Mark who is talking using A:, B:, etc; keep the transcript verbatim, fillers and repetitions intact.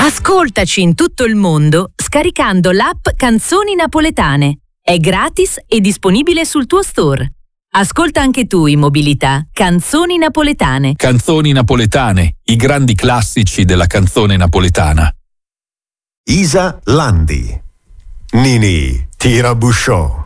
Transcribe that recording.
A: Ascoltaci in tutto il mondo scaricando l'app Canzoni Napoletane. È gratis e disponibile sul tuo store. Ascolta anche tu in mobilità Canzoni Napoletane.
B: Canzoni napoletane, i grandi classici della canzone napoletana.
C: Isa Landi. Nini Tirabusciò.